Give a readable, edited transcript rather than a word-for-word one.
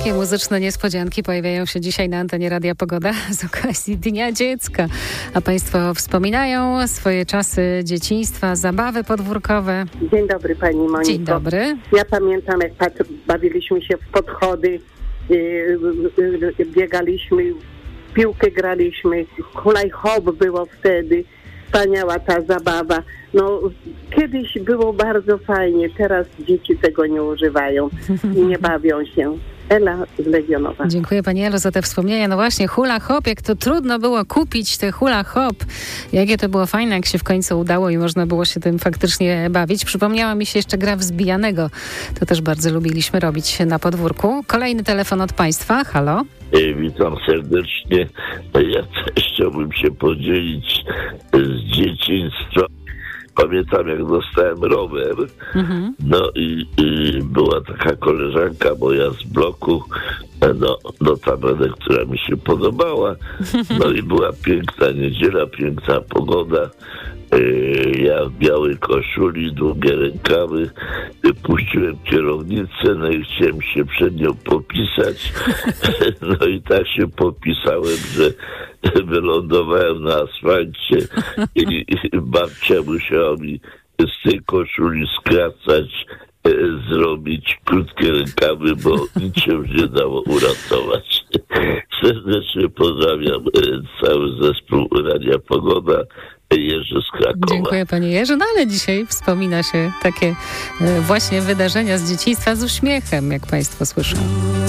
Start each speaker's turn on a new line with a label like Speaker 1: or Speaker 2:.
Speaker 1: Takie muzyczne niespodzianki pojawiają się dzisiaj na antenie Radia Pogoda z okazji Dnia Dziecka. A Państwo wspominają swoje czasy dzieciństwa, zabawy podwórkowe.
Speaker 2: Dzień dobry Pani Moniko.
Speaker 1: Dzień dobry.
Speaker 2: Ja pamiętam, jak bawiliśmy się w podchody, biegaliśmy, w piłkę graliśmy, hulaj hop było wtedy. Wspaniała ta zabawa. No, kiedyś było bardzo fajnie, teraz dzieci tego nie używają i nie bawią się. Ela z Legionowa.
Speaker 1: Dziękuję Pani Elo za te wspomnienia. No właśnie, hula hop, jak to trudno było kupić te hula hop. Jakie to było fajne, jak się w końcu udało i można było się tym faktycznie bawić. Przypomniała mi się jeszcze gra wzbijanego. To też bardzo lubiliśmy robić na podwórku. Kolejny telefon od Państwa. Halo?
Speaker 3: Witam serdecznie. Ja też chciałbym się podzielić z dzieciństwa. Pamiętam, jak dostałem rower, no i była taka koleżanka moja z bloku, notabene, która mi się podobała, no i była piękna niedziela, piękna pogoda. Ja w białej koszuli, długie rękawy, puściłem kierownicę, no i chciałem się przed nią popisać. No i tak się popisałem, że wylądowałem na asfalcie i babcia musiała mi z tej koszuli skracać, zrobić krótkie rękawy, bo nic się już nie dało uratować. Serdecznie pozdrawiam cały zespół Radia Pogoda. Jerzy z Krakowa.
Speaker 1: Dziękuję Panie Jerzy. No ale dzisiaj wspomina się takie właśnie wydarzenia z dzieciństwa z uśmiechem, jak Państwo słyszą.